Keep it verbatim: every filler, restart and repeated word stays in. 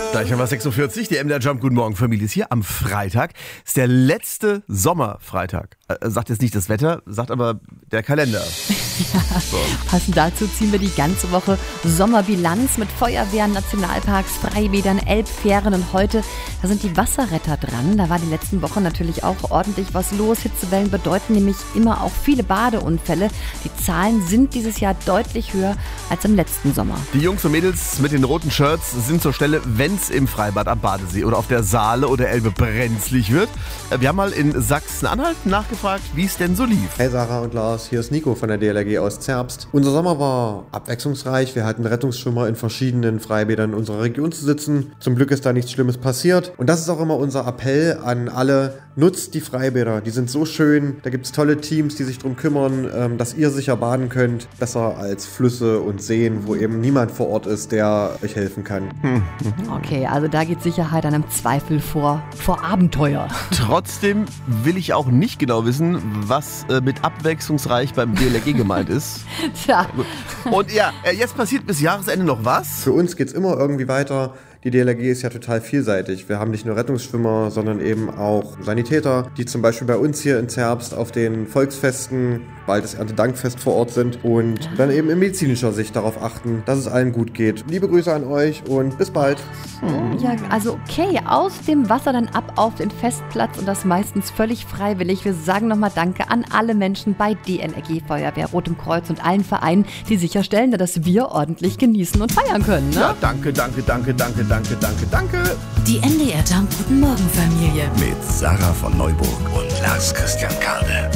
Gleich haben wir sechs Uhr vierzig, die M D R Jump. Guten Morgen, Familie ist hier am Freitag. Ist der letzte Sommerfreitag. Äh, sagt jetzt nicht das Wetter, sagt aber der Kalender. Ja, so. Passend dazu ziehen wir die ganze Woche Sommerbilanz mit Feuerwehren, Nationalparks, Freibädern, Elbfähren und heute, da sind die Wasserretter dran. Da war die letzten Wochen natürlich auch ordentlich was los. Hitzewellen bedeuten nämlich immer auch viele Badeunfälle. Die Zahlen sind dieses Jahr deutlich höher als im letzten Sommer. Die Jungs und Mädels mit den roten Shirts sind zur Stelle, wenn es im Freibad am Badesee oder auf der Saale oder Elbe brenzlig wird. Wir haben mal in Sachsen-Anhalt nachgefragt, wie es denn so lief. Hey Sarah und Lars, hier ist Nico von der D L R G aus Zerbst. Unser Sommer war abwechslungsreich. Wir hatten Rettungsschwimmer in verschiedenen Freibädern unserer Region zu sitzen. Zum Glück ist da nichts Schlimmes passiert. Und das ist auch immer unser Appell an alle. Nutzt die Freibäder. Die sind so schön. Da gibt es tolle Teams, die sich darum kümmern, dass ihr sicher baden könnt. Besser als Flüsse und Seen, wo eben niemand vor Ort ist, der euch helfen kann. Okay, also da geht Sicherheit an einem Zweifel vor, vor Abenteuer. Trotzdem will ich auch nicht genau wissen, was äh, mit abwechslungsreich beim D L R G gemeint ist. Tja. Und ja, jetzt passiert bis Jahresende noch was? Für uns geht es immer irgendwie weiter. Die D L R G ist ja total vielseitig. Wir haben nicht nur Rettungsschwimmer, sondern eben auch Sanitäter, die zum Beispiel bei uns hier in Zerbst auf den Volksfesten, bald das Erntedankfest vor Ort sind und dann eben in medizinischer Sicht darauf achten, dass es allen gut geht. Liebe Grüße an euch und bis bald. Ja, also okay, aus dem Wasser dann ab auf den Festplatz und das meistens völlig freiwillig. Wir sagen nochmal Danke an alle Menschen bei D L R G, Feuerwehr, Rotem Kreuz und allen Vereinen, die sicherstellen, dass wir ordentlich genießen und feiern können. Ne? Ja, danke, danke, danke, danke, danke, danke, danke. Die M D R Jump Guten Morgen Familie. Mit Sarah von Neuburg und Lars Christian Karde.